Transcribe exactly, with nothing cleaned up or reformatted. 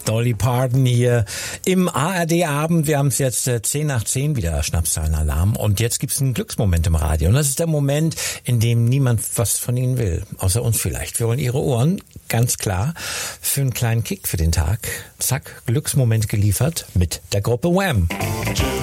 Dolly Parton hier im A R D-Abend. Wir haben es jetzt äh, zehn nach zehn wieder, Schnapszahlenalarm. Und jetzt gibt es einen Glücksmoment im Radio. Und das ist der Moment, in dem niemand was von Ihnen will. Außer uns vielleicht. Wir wollen Ihre Ohren, ganz klar, für einen kleinen Kick für den Tag. Zack, Glücksmoment geliefert mit der Gruppe Wham!